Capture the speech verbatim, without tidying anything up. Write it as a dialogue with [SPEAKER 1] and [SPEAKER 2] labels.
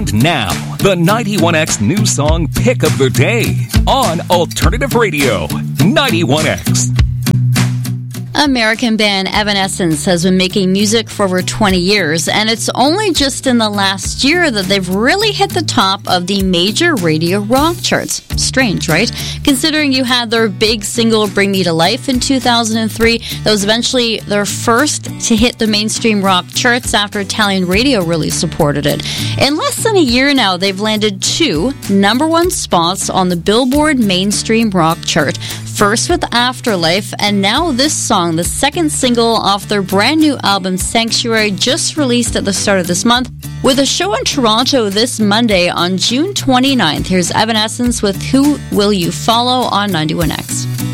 [SPEAKER 1] And now, the ninety-one X New Song Pick of the Day on Alternative Radio, ninety-one X.
[SPEAKER 2] American band Evanescence has been making music for over twenty years, and it's only just in the last year that they've really hit the top of the major radio rock charts. Strange, right? Considering you had their big single Bring Me to Life in two thousand three, that was eventually their first to hit the mainstream rock charts after Italian radio really supported it. In less than a year now, they've landed two number one spots on the Billboard mainstream rock chart. First with Afterlife, and now this song, the second single off their brand new album Sanctuary, just released at the start of this month, with a show in Toronto this Monday on June twenty-ninth. Here's Evanescence with Who Will You Follow on ninety-one X.